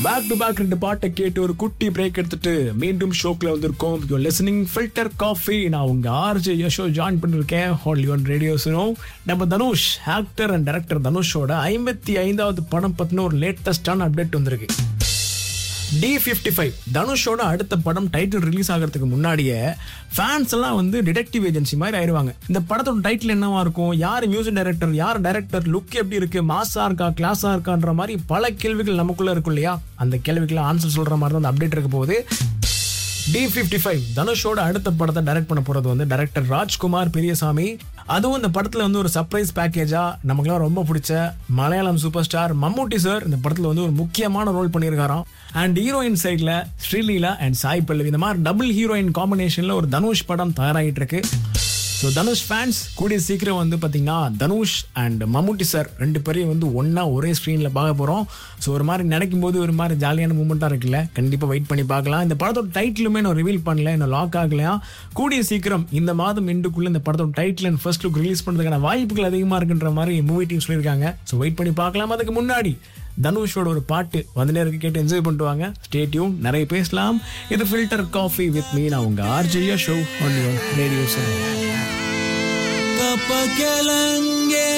Back to back 2 பாட்டை கேட்டு ஒரு குட்டி பிரேக் எடுத்துட்டு மீண்டும் ஷோக்குள்ள வந்திருக்கோம். You listening filter coffee. நான் உங்க ஆர்ஜே யஷோ ஜாயின் பண்ணிருக்கேன் ஹால் யுவன் ரேடியோஸ்னோ. நம்ம தனுஷ் ஆக்டர் அண்ட் டைரக்டர் தனுஷோட 55வது படம் பத்தின ஒரு லேட்டஸ்டான அப்டேட் வந்திருக்கு. D55 தனுஷோட அடுத்த படம் டைட்டில் ரிலீஸ் ஆகிறதுக்கு முன்னாடியே ஃபேன்ஸ் எல்லாம் வந்து டிடெக்டிவ் ஏஜென்சி மாதிரி ஆயிடுவாங்க. இந்த படத்தோட டைட்டில் என்னவா இருக்கும், யார் மியூசிக் டைரக்டர், யார் டைரக்டர், லுக் எப்படி இருக்கு, மாஸா இருக்கா, கிளாஸா இருக்கான்ற மாதிரி பல கேள்விகள் நமக்குள்ள இருக்கும் இல்லையா? அந்த கேள்விக்கு ஆன்சர் சொல்ற மாதிரி தான் அந்த அப்டேட் இருக்க போகுது. D55 தனுஷோட அடுத்த படத்தை டைரக்ட் பண்ண போறது வந்து டைரக்டர் ராஜ்குமார் பெரியசாமி. அதுவும் இந்த படத்துல வந்து ஒரு சர்ப்ரைஸ் பேக்கேஜா நமக்குலாம் ரொம்ப பிடிச்ச மலையாளம் சூப்பர் ஸ்டார் மம்முட்டி சார் இந்த படத்துல வந்து ஒரு முக்கியமான ரோல் பண்ணியிருக்காராம். அண்ட் ஹீரோயின் சைட்ல ஸ்ரீலீலா அண்ட் சாய் பல்லவி, இந்த மாதிரி டபுள் ஹீரோயின் காம்பினேஷன்ல ஒரு தனுஷ் படம் தயாராகிட்டு இருக்கு. ஸோ தனுஷ் ஃபேன்ஸ் கூடிய சீக்கிரம் வந்து பார்த்தீங்கன்னா தனுஷ் அண்ட் மம்முட்டி சார் 2 பேரையும் வந்து ஒன்னா ஒரே ஸ்க்ரீனில் பார்க்க போகிறோம். ஸோ ஒரு மாதிரி நினைக்கும் போது ஒரு மாதிரி ஜாலியான மூமெண்ட்டாக இருக்குல்ல, கண்டிப்பாக வெயிட் பண்ணி பார்க்கலாம். இந்த படத்தோட டைட்டிலுமே நான் ரிவீல் பண்ணல, இன்னும் லாக் ஆகலையா. கூடிய சீக்கிரம் இந்த மாதம் எண்டுக்குள்ளே இந்த படத்தோட title and first look release பண்ணுறதுக்கான வாய்ப்புகள் அதிகமாக இருக்குன்ற மாதிரி மூவி டீம் சொல்லியிருக்காங்க. ஸோ வெயிட் பண்ணி பார்க்கலாம். அதுக்கு முன்னாடி தனுஷோட ஒரு பாட்டு வந்து நேருக்கு கேட்டு என்ஜாய் பண்ணிட்டு வாங்க. ஸ்டே டியூன், நிறைய பேசலாம். இது ஃபில்டர் காஃபி வித் மீ. நான் உங்க RJ show on your radio. Kapag kailan